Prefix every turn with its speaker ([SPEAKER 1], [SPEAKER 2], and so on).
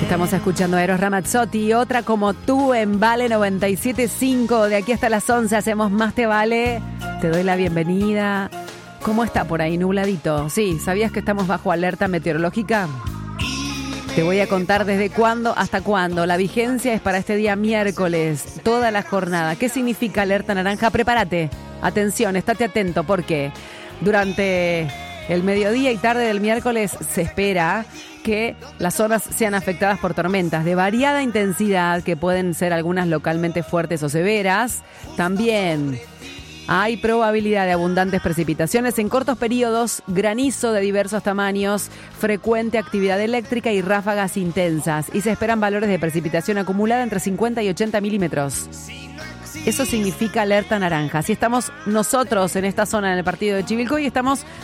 [SPEAKER 1] Estamos escuchando a Eros Ramazzotti, otra como tú en Vale 97.5. De aquí hasta las 11 hacemos Más Te Vale. Te doy la bienvenida. ¿Cómo está por ahí, nubladito? Sí, ¿sabías que estamos bajo alerta meteorológica? Te voy a contar desde cuándo hasta cuándo. La vigencia es para este día miércoles, toda la jornada. ¿Qué significa alerta naranja? Prepárate. Atención, estate atento porque durante el mediodía y tarde del miércoles se espera que las zonas sean afectadas por tormentas de variada intensidad, que pueden ser algunas localmente fuertes o severas. También hay probabilidad de abundantes precipitaciones en cortos periodos, granizo de diversos tamaños, frecuente actividad eléctrica y ráfagas intensas. Y se esperan valores de precipitación acumulada entre 50 y 80 milímetros. Eso significa alerta naranja. Si estamos nosotros en esta zona, en el partido de Chivilcoy, estamos